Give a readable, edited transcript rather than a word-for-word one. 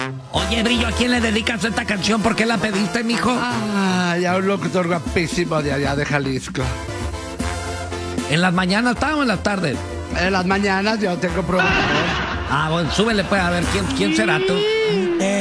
Oye, Brillo, ¿a quién le dedicas esta canción? ¿Por qué la pediste, mijo? Ay, a un locutor guapísimo de allá de Jalisco. ¿En las mañanas está o en las tardes? En las mañanas yo tengo programa. Ah, bueno, súbele pues a ver quién será tú.